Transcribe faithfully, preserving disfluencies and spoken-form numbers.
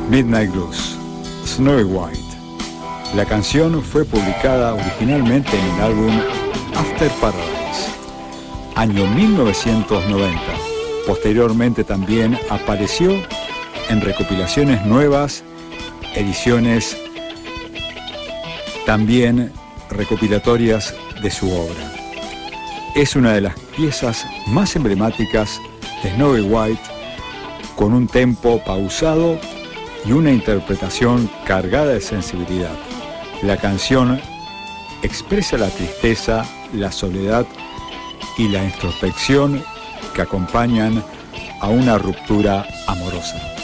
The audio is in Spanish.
Midnight Blues, Snowy White. La canción fue publicada originalmente en el álbum After Paradise, año mil novecientos noventa. Posteriormente también apareció en recopilaciones nuevas, ediciones también recopilatorias de su obra. Es una de las piezas más emblemáticas de Snowy White, con un tempo pausado y una interpretación cargada de sensibilidad. La canción expresa la tristeza, la soledad y la introspección que acompañan a una ruptura amorosa.